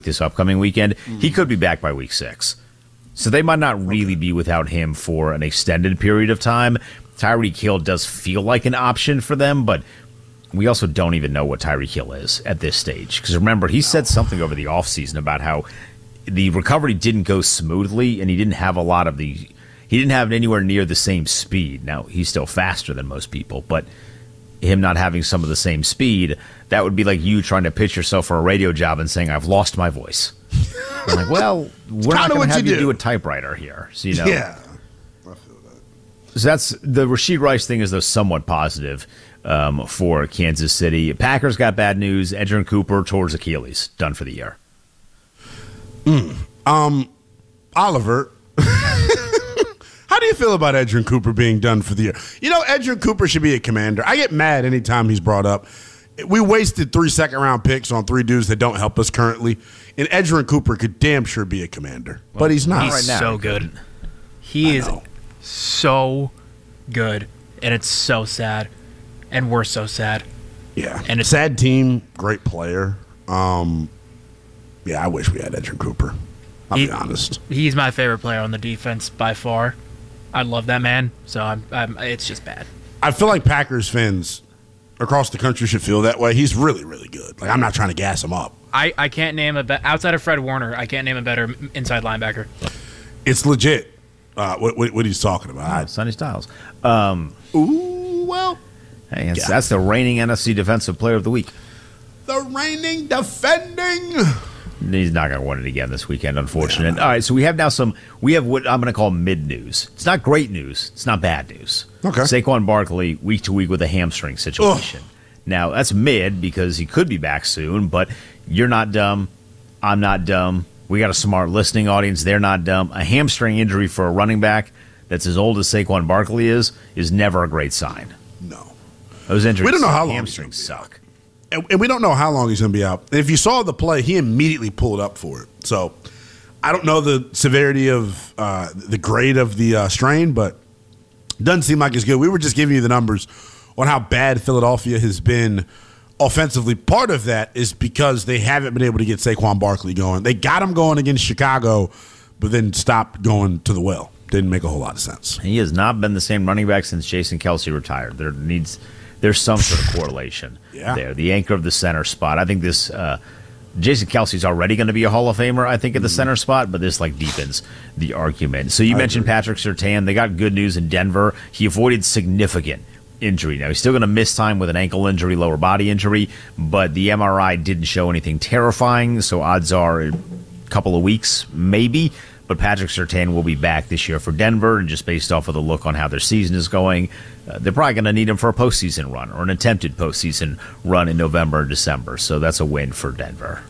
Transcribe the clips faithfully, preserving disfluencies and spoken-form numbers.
this upcoming weekend. Mm-hmm. He could be back by week six. So they might not really okay. be without him for an extended period of time. Tyreek Hill does feel like an option for them, but we also don't even know what Tyreek Hill is at this stage. Because remember, he said something over the offseason about how the recovery didn't go smoothly, and he didn't have a lot of the he didn't have anywhere near the same speed. Now, he's still faster than most people, but him not having some of the same speed, that would be like you trying to pitch yourself for a radio job and saying, I've lost my voice. I'm like, well, we're not going to have you do. do a typewriter here. So, you know. Yeah. I feel that. So that's the Rashee Rice thing is though somewhat positive um, for Kansas City. Packers got bad news. Edgerrin Cooper towards Achilles, done for the year. Mm. Um, Oliver, how do you feel about Edgerrin Cooper being done for the year? You know, Edgerrin Cooper should be a commander. I get mad anytime he's brought up. We wasted three second-round picks on three dudes that don't help us currently, and Edgerrin Cooper could damn sure be a commander, well, but he's not. He's right now. so good. He is so good, and it's so sad, and we're so sad. Yeah, and it's sad team, great player. Um, yeah, I wish we had Edgerrin Cooper. I'll he, be honest. He's my favorite player on the defense by far. I love that man, so I'm, I'm. It's just bad. I feel like Packers fans across the country should feel that way. He's really, really good. Like, I'm not trying to gas him up. I, I can't name a be- outside of Fred Warner. I can't name a better inside linebacker. It's legit. Uh, what, what what he's talking about? Oh, Sonny Styles. Um, Ooh, well, hey, that's, that's the reigning N F C Defensive Player of the Week. The reigning defending. He's not going to win it again this weekend, unfortunately. Yeah. All right, so we have now some, we have what I'm going to call mid news. It's not great news. It's not bad news. Okay. Saquon Barkley, week to week with a hamstring situation. Ugh. Now, that's mid because he could be back soon, but you're not dumb. I'm not dumb. We got a smart listening audience. They're not dumb. A hamstring injury for a running back that's as old as Saquon Barkley is, is never a great sign. No. Those injuries, we don't know how long hamstrings suck. And we don't know how long he's going to be out. And if you saw the play, he immediately pulled up for it. So I don't know the severity of uh, the grade of the uh, strain, but doesn't seem like it's good. We were just giving you the numbers on how bad Philadelphia has been offensively. Part of that is because they haven't been able to get Saquon Barkley going. They got him going against Chicago, but then stopped going to the well. Didn't make a whole lot of sense. He has not been the same running back since Jason Kelce retired. There needs there's some sort of correlation yeah. there. The anchor of the center spot. I think this uh, Jason Kelce's already going to be a Hall of Famer, I think, at the mm. center spot, but this like deepens the argument. So you I mentioned agree. Patrick Surtain. They got good news in Denver. He avoided significant injury. Now, he's still going to miss time with an ankle injury, lower body injury, but the M R I didn't show anything terrifying, so odds are a couple of weeks, maybe. But Patrick Surtain will be back this year for Denver, and just based off of the look on how their season is going, uh, they're probably going to need him for a postseason run or an attempted postseason run in November or December. So that's a win for Denver.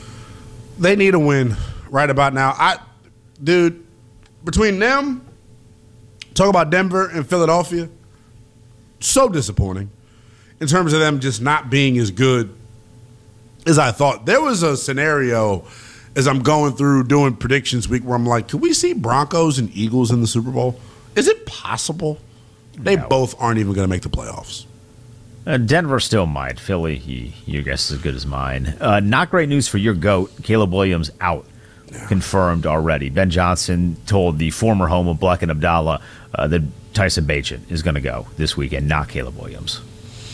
They need a win right about now. I, dude, between them, talk about Denver and Philadelphia, so disappointing in terms of them just not being as good as I thought. There was a scenario as I'm going through doing predictions week where I'm like, could we see Broncos and Eagles in the Super Bowl? Is it possible? They no. both aren't even going to make the playoffs. Uh, Denver still might. Philly, he, your guess is as good as mine. Uh, not great news for your GOAT. Caleb Williams out. Yeah. Confirmed already. Ben Johnson told the former home of Bleck and Abdallah uh, that Tyson Bagent is going to go this weekend, not Caleb Williams.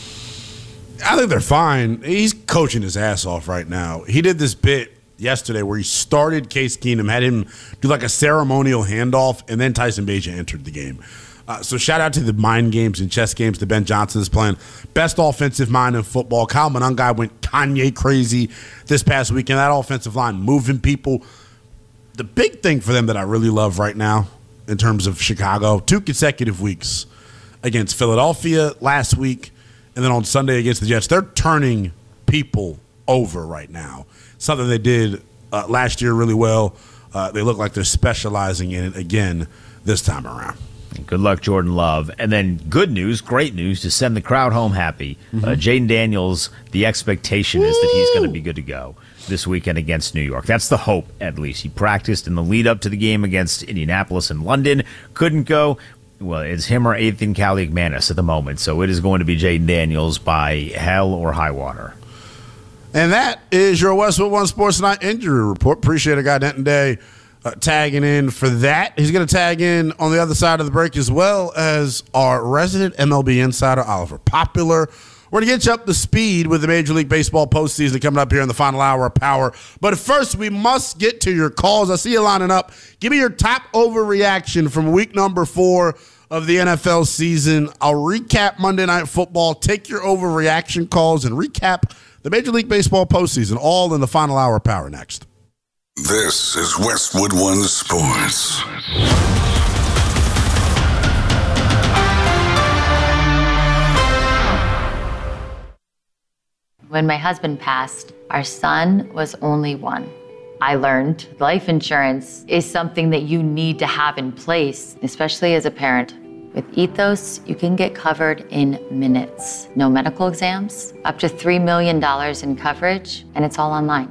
I think they're fine. He's coaching his ass off right now. He did this bit yesterday where he started Case Keenum, had him do like a ceremonial handoff, and then Tyson Bagent entered the game. Uh, so shout out to the mind games and chess games that Ben Johnson is playing. Best offensive mind in football. Kyle Monangai went Kanye crazy this past weekend. That offensive line moving people. The big thing for them that I really love right now in terms of Chicago, two consecutive weeks against Philadelphia last week, and then on Sunday against the Jets. They're turning people over right now. Something they did uh, last year really well. Uh, they look like they're specializing in it again this time around. Good luck, Jordan Love. And then good news, great news, to send the crowd home happy. Mm-hmm. Uh, Jaden Daniels, the expectation Woo! is that he's going to be good to go this weekend against New York. That's the hope, at least. He practiced in the lead-up to the game against Indianapolis and London. Couldn't go. Well, it's him or Ethan Kaliakmanis at the moment, so it is going to be Jaden Daniels by hell or high water. And that is your Westwood One Sports Night injury report. Appreciate a guy Denton Day uh, tagging in for that. He's going to tag in on the other side of the break as well as our resident M L B insider, Oliver Popular. We're going to get you up to speed with the Major League Baseball postseason coming up here in the final hour of Power. But first, we must get to your calls. I see you lining up. Give me your top overreaction from week number four of the N F L season. I'll recap Monday Night Football, take your overreaction calls, and recap the Major League Baseball postseason, all in the final hour of Power next. This is Westwood One Sports. When my husband passed, our son was only one. I learned life insurance is something that you need to have in place, especially as a parent. With Ethos, you can get covered in minutes. No medical exams, up to three million dollars in coverage, and it's all online.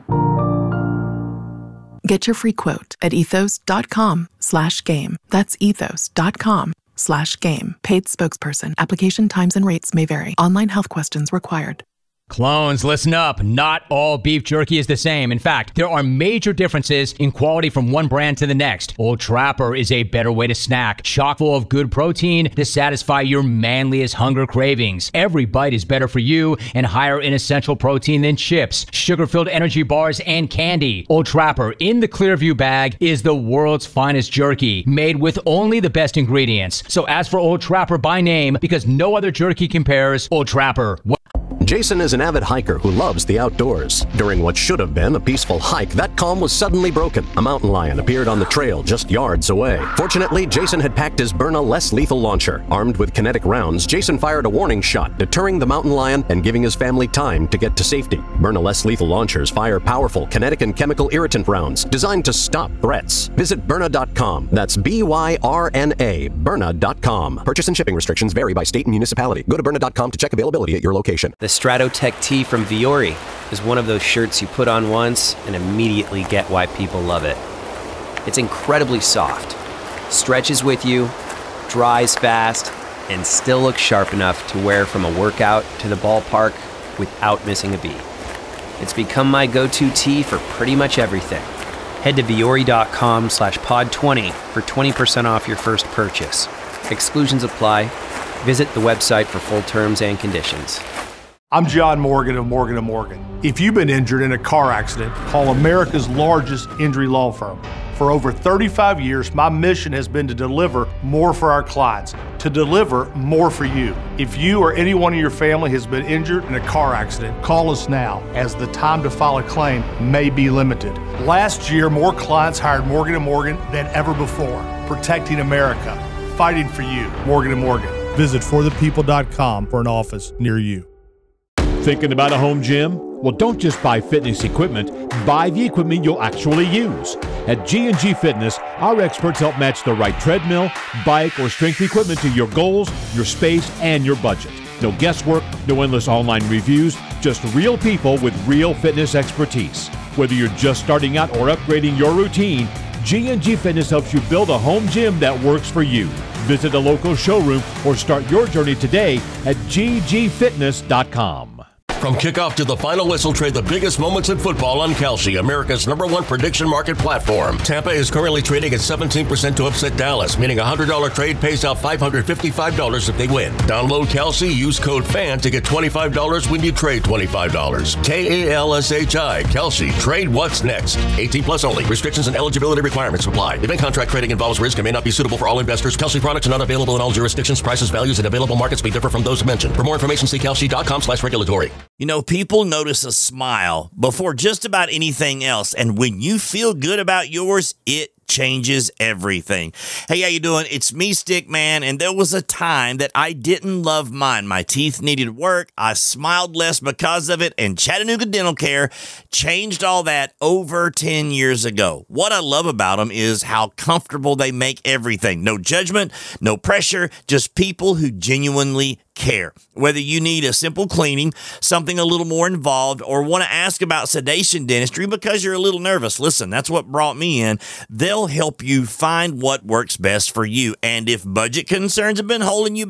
Get your free quote at ethos.com slash game. That's ethos.com slash game. Paid spokesperson. Application times and rates may vary. Online health questions required. Clones, listen up. Not all beef jerky is the same. In fact, there are major differences in quality from one brand to the next. Old Trapper is a better way to snack, chock full of good protein to satisfy your manliest hunger cravings. Every bite is better for you and higher in essential protein than chips, sugar-filled energy bars, and candy. Old Trapper in the Clearview bag is the world's finest jerky, made with only the best ingredients. So ask for Old Trapper by name because no other jerky compares. Old Trapper. Jason is an avid hiker who loves the outdoors. During what should have been a peaceful hike, that calm was suddenly broken. A mountain lion appeared on the trail just yards away. Fortunately, Jason had packed his Byrna less lethal launcher. Armed with kinetic rounds, Jason fired a warning shot, deterring the mountain lion and giving his family time to get to safety. Byrna less lethal launchers fire powerful kinetic and chemical irritant rounds designed to stop threats. Visit Byrna dot com. That's B Y R N A, Byrna dot com. Purchase and shipping restrictions vary by state and municipality. Go to Byrna dot com to check availability at your location. The Stratotech tee from Viore is one of those shirts you put on once and immediately get why people love it. It's incredibly soft, stretches with you, dries fast, and still looks sharp enough to wear from a workout to the ballpark without missing a beat. It's become my go-to tee for pretty much everything. Head to Viore.com slash pod 20 for twenty percent off your first purchase. Exclusions apply. Visit the website for full terms and conditions. I'm John Morgan of Morgan and Morgan. If you've been injured in a car accident, call America's largest injury law firm. For over thirty-five years, my mission has been to deliver more for our clients, to deliver more for you. If you or anyone in your family has been injured in a car accident, call us now, as the time to file a claim may be limited. Last year, more clients hired Morgan and Morgan than ever before, protecting America, fighting for you. Morgan and Morgan. Visit for the people dot com for an office near you. Thinking about a home gym? Well, don't just buy fitness equipment. Buy the equipment you'll actually use. At G and G Fitness, our experts help match the right treadmill, bike, or strength equipment to your goals, your space, and your budget. No guesswork, no endless online reviews, just real people with real fitness expertise. Whether you're just starting out or upgrading your routine, G and G Fitness helps you build a home gym that works for you. Visit a local showroom or start your journey today at G G fitness dot com. From kickoff to the final whistle, trade the biggest moments in football on Kalshi, America's number one prediction market platform. Tampa is currently trading at seventeen percent to upset Dallas, meaning a one hundred dollars trade pays out five hundred fifty-five dollars if they win. Download Kalshi, use code FAN to get twenty-five dollars when you trade twenty-five dollars. K A L S H I, Kalshi. Trade what's next. eighteen plus only. Restrictions and eligibility requirements apply. Event contract trading involves risk and may not be suitable for all investors. Kalshi products are not available in all jurisdictions. Prices, values, and available markets may differ from those mentioned. For more information, see Kalshi.com slash regulatory. You know, people notice a smile before just about anything else. And when you feel good about yours, it changes everything. Hey, how you doing? It's me, Stickman, and there was a time that I didn't love mine. My teeth needed work. I smiled less because of it, and Chattanooga Dental Care changed all that over ten years ago. What I love about them is how comfortable they make everything. No judgment, no pressure, just people who genuinely care. Whether you need a simple cleaning, something a little more involved, or want to ask about sedation dentistry because you're a little nervous, listen, that's what brought me in. They'll help you find what works best for you. And if budget concerns have been holding you back,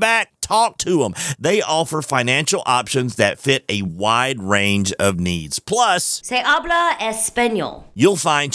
talk to them. They offer financial options that fit a wide range of needs. Plus, Se habla español. You'll find